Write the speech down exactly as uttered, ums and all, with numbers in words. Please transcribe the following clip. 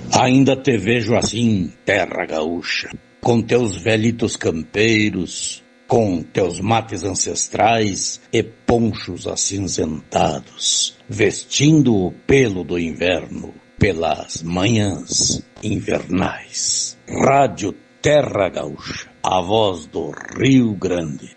Ainda te vejo assim, terra gaúcha, com teus velhitos campeiros, com teus mates ancestrais e ponchos acinzentados, vestindo o pelo do inverno pelas manhãs invernais. Rádio Terra Gaúcha, a voz do Rio Grande.